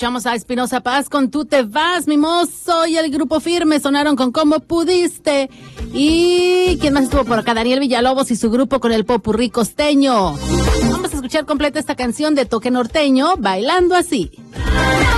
escuchamos a Espinoza Paz con Tú te vas, mimoso, y el Grupo Firme sonaron con Cómo pudiste. ¿Y quién más estuvo por acá? Daniel Villalobos y su grupo con el popurrí costeño. Vamos a escuchar completa esta canción de toque norteño, Bailando Así.